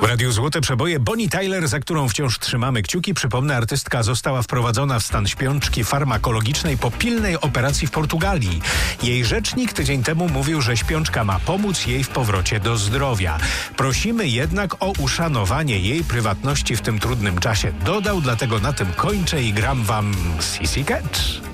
Radiu Złote Przeboje Bonnie Tyler, za którą wciąż trzymamy kciuki. Przypomnę, artystka została wprowadzona w stan śpiączki farmakologicznej po pilnej operacji w Portugalii. Jej rzecznik tydzień temu mówił, że śpiączka ma pomóc jej w powrocie do zdrowia. Prosimy jednak o uszanowanie jej prywatności w tym trudnym czasie. Dodał, dlatego na tym kończę i gram wam Sissy Catch.